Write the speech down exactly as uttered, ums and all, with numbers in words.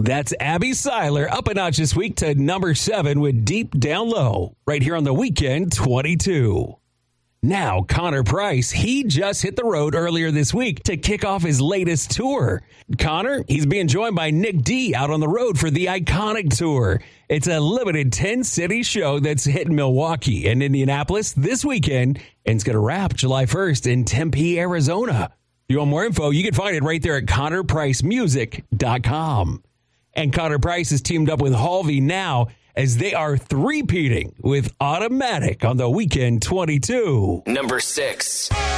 That's Abby Seiler up a notch this week to number seven with Deep Down Low, right here on the Weekend twenty-two. Now, Connor Price, he just hit the road earlier this week to kick off his latest tour. Connor, he's being joined by Nick D out on the road for the Iconic Tour. It's a limited ten-city show that's hitting Milwaukee and Indianapolis this weekend, and it's going to wrap July first in Tempe, Arizona. If you want more info, you can find it right there at connor price music dot com. And Connor Price is teamed up with Halvey now as they are three-peating with Automatic on the Weekend twenty-two. Number six.